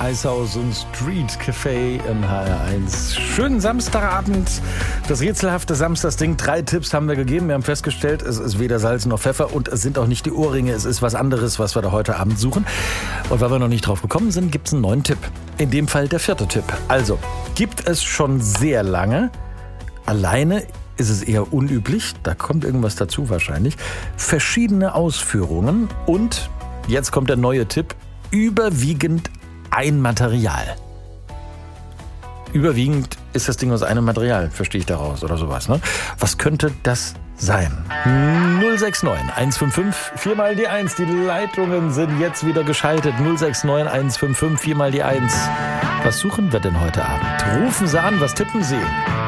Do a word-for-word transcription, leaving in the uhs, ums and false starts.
Eishaus und Street Café im H R eins. Schönen Samstagabend. Das rätselhafte Samstagsding. Drei Tipps haben wir gegeben. Wir haben festgestellt, es ist weder Salz noch Pfeffer und es sind auch nicht die Ohrringe. Es ist was anderes, was wir da heute Abend suchen. Und weil wir noch nicht drauf gekommen sind, gibt es einen neuen Tipp. In dem Fall der vierte Tipp. Also, gibt es schon sehr lange. Alleine ist es eher unüblich. Da kommt irgendwas dazu wahrscheinlich. Verschiedene Ausführungen und, jetzt kommt der neue Tipp, überwiegend ein Material. Überwiegend ist das Ding aus einem Material, verstehe ich daraus oder sowas. Ne? Was könnte das sein? null sechs neun eins fünf fünf, vier mal die eins. Die Leitungen sind jetzt wieder geschaltet. null sechs neun eins fünf fünf, vier mal die eins. Was suchen wir denn heute Abend? Rufen Sie an, was tippen Sie?